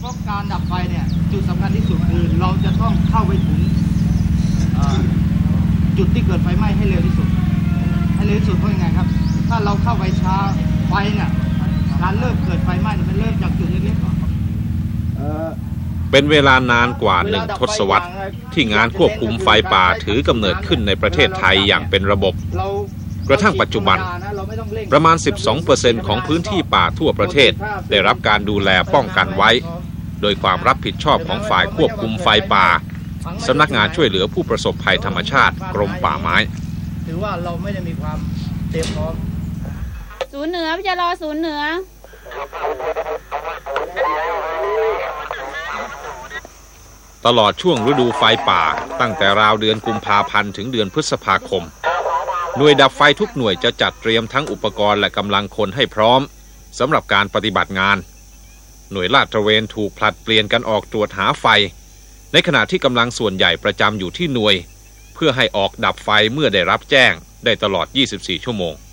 ก็การดับไฟเนี่ยจุดสำคัญที่สุดคือเราจะต้องเข้าไปถึงจุดที่เกิดไฟไหม้ให้เร็วที่สุดเพราะยังไงครับถ้าเราเข้าไปช้าไฟเนี่ยการเริ่มเกิดไฟไหม้มันเริ่มจากจุดเล็กๆก่อนเป็นเวลานานกว่า1 ทศวรรษที่งานควบคุมไฟป่าถือกำเนิดขึ้นในประเทศไทยอย่างเป็นระบบกระทั่งปัจจุบันประมาณ 12% ของพื้นที่ป่าทั่วประเทศได้รับการดูแลป้องกันไว้โดยความรับผิดชอบของฝ่ายควบคุมไฟป่าสำนักงานช่วยเหลือผู้ประสบภัยธรรมชาติกรมป่าไม้ถือว่าเราไม่ได้มีความเตรียมพร้อมศูนย์เหนือพี่จะรอศูนย์เหนือตลอดช่วงฤดูไฟป่าตั้งแต่ราวเดือนกุมภาพันธ์ถึงเดือนพฤษภาคมหน่วยดับไฟทุกหน่วยจะจัดเตรียมทั้งอุปกรณ์และกำลังคนให้พร้อมสำหรับการปฏิบัติงานหน่วยลาดตระเวนถูกผลัดเปลี่ยนกันออกตรวจหาไฟในขณะที่กำลังส่วนใหญ่ประจำอยู่ที่หน่วยเพื่อให้ออกดับไฟเมื่อได้รับแจ้งได้ตลอด24 ชั่วโมง